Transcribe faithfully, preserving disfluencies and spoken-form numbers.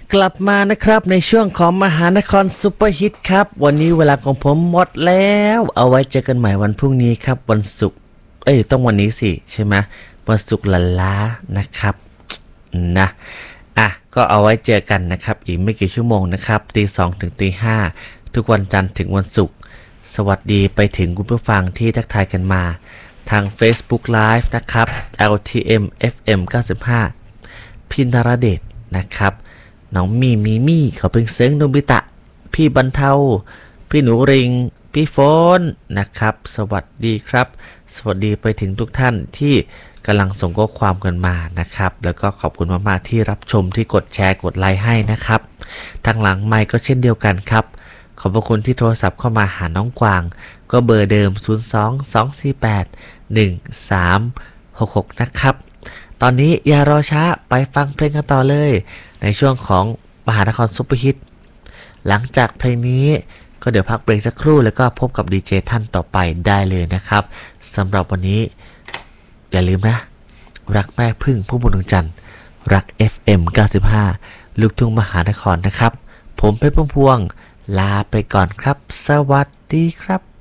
กลับมานะครับในช่วงของมหานครซุปเปอร์ฮิตครับวันนี้เวลาของผมหมดแล้วเอาไว้เจอกันใหม่วันพรุ่งนี้ครับวันศุกร์เอ้ยต้องวันนี้สิใช่ไหมวันศุกร์ละล้านะครับนะอ่ะก็เอาไว้เจอกันนะครับอีกไม่กี่ชั่วโมงนะครับตีสองถึงตีห้าทุกวันจันทร์ถึงวันศุกร์สวัสดีไปถึงคุณผู้ฟังที่ทักทายกันมาทาง Facebook Live นะครับ แอล ที เอ็ม เอฟ เอ็ม เก้าสิบห้าพี่นรเดชนะครับน้องมีมีมี่เขาเพิ่งเซิงโนบิตะพี่บรรเทาพี่หนูริงพี่โฟนนะครับสวัสดีครับสวัสดีไปถึงทุกท่านที่กำลังส่งข้อความกันมานะครับแล้วก็ขอบคุณมากๆที่รับชมที่กดแชร์กดไลค์ให้นะครับทางหลังไมค์ก็เช่นเดียวกันครับขอบคุณที่โทรศัพท์เข้ามาหาน้องกวางก็เบอร์เดิมศูนย์ สอง สอง สี่ แปด หนึ่ง สาม หก หกนะครับตอนนี้อย่ารอช้าไปฟังเพลงกันต่อเลยในช่วงของมหานครซุปเปอร์ฮิตหลังจากเพลงนี้ก็เดี๋ยวพักเบรกสักครู่แล้วก็พบกับดีเจท่านต่อไปได้เลยนะครับสำหรับวันนี้อย่าลืมนะรักแม่พึ่งผู้บุญดวงจันทร์รัก เอฟ เอ็ม เก้าสิบห้า ลูกทุ่งมหานครนะครับผมเพชรพวงพวงลาไปก่อนครับสวัสดีครับ